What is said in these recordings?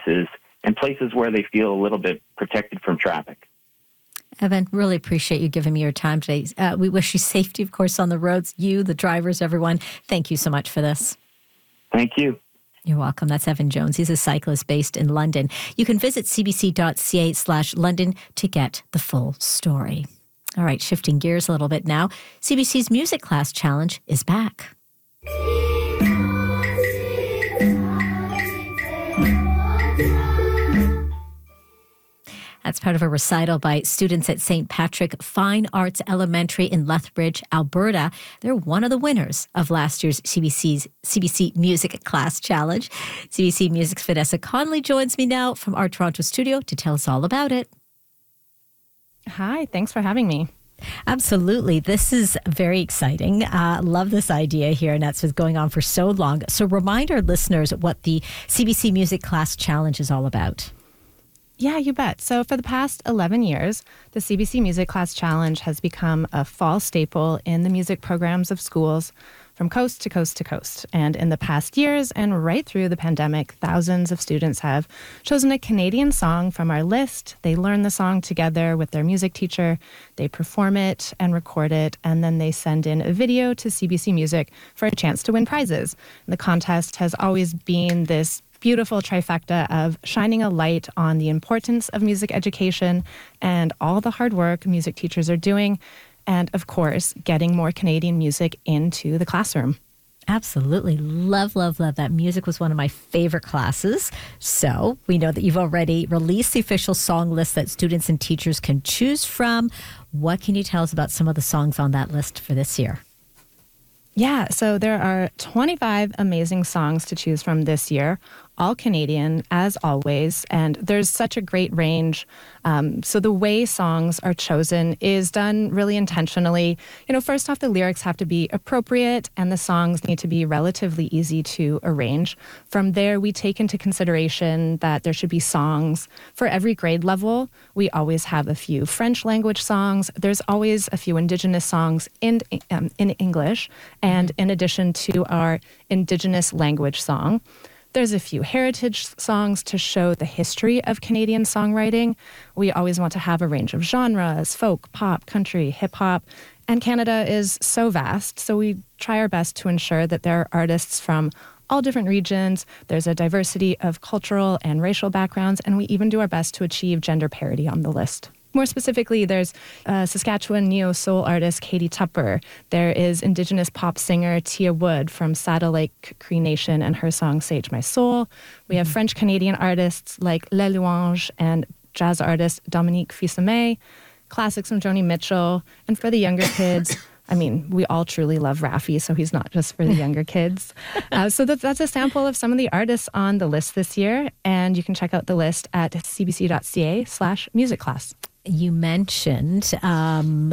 businesses, and places where they feel a little bit protected from traffic. Evan, really appreciate you giving me your time today. We wish you safety, of course, on the roads, you, the drivers, everyone. Thank you so much for this. Thank you. You're welcome. That's Evan Jones. He's a cyclist based in London. You can visit cbc.ca/London to get the full story. All right, shifting gears a little bit now. CBC's Music Class Challenge is back. That's part of a recital by students at St. Patrick Fine Arts Elementary in Lethbridge, Alberta. They're one of the winners of last year's CBC Music Class Challenge. CBC Music's Vanessa Conley joins me now from our Toronto studio to tell us all about it. Hi, thanks for having me. Absolutely. This is very exciting. Love this idea here, and that's been going on for so long. So remind our listeners what the CBC Music Class Challenge is all about. Yeah, you bet. So for the past 11 years, the CBC Music Class Challenge has become a fall staple in the music programs of schools from coast to coast to coast. And in the past years and right through the pandemic, thousands of students have chosen a Canadian song from our list. They learn the song together with their music teacher. They perform it and record it, and then they send in a video to CBC Music for a chance to win prizes. The contest has always been this beautiful trifecta of shining a light on the importance of music education and all the hard work music teachers are doing, and of course, getting more Canadian music into the classroom. Absolutely. Love, love, love that. Music was one of my favorite classes. So we know that you've already released the official song list that students and teachers can choose from. What can you tell us about some of the songs on that list for this year? Yeah, so there are 25 amazing songs to choose from this year, all Canadian, as always, and there's such a great range. So the way songs are chosen is done really intentionally. First off, the lyrics have to be appropriate, and the songs need to be relatively easy to arrange. From there, we take into consideration that there should be songs for every grade level. We always have a few French language songs. There's always a few Indigenous songs in English, and in addition to our Indigenous language song, there's a few heritage songs to show the history of Canadian songwriting. We always want to have a range of genres: folk, pop, country, hip-hop. And Canada is so vast, so we try our best to ensure that there are artists from all different regions. There's a diversity of cultural and racial backgrounds, and we even do our best to achieve gender parity on the list. More specifically, there's Saskatchewan neo-soul artist Katie Tupper. There is Indigenous pop singer Tia Wood from Saddle Lake Cree Nation and her song Sage My Soul. We have French-Canadian artists like Les Louanges and jazz artist Dominique Fils-Aimé, classics from Joni Mitchell. And for the younger kids, we all truly love Raffi, so he's not just for the younger kids. So that's a sample of some of the artists on the list this year, and you can check out the list at cbc.ca/musicclass. You mentioned a song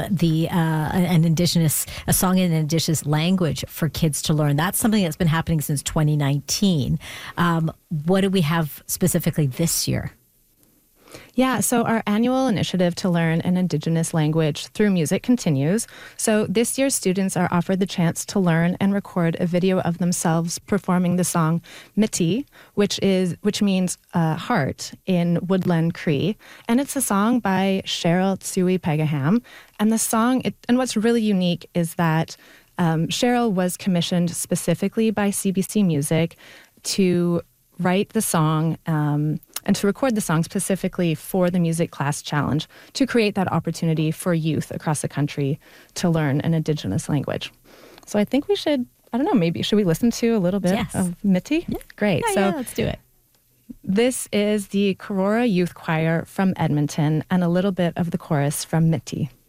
in an Indigenous language for kids to learn. That's something that's been happening since 2019. What do we have specifically this year? Yeah, so our annual initiative to learn an Indigenous language through music continues. So this year, students are offered the chance to learn and record a video of themselves performing the song Miti, which means heart in Woodland Cree. And it's a song by Cheryl Tsui Pegaham. And the song, and what's really unique is that Cheryl was commissioned specifically by CBC Music to write the song and to record the song specifically for the Music Class Challenge to create that opportunity for youth across the country to learn an Indigenous language. So I think we should, maybe should we listen to a little bit of Miti? Yeah. Great. Yeah, let's do it. This is the Karora Youth Choir from Edmonton and a little bit of the chorus from Miti.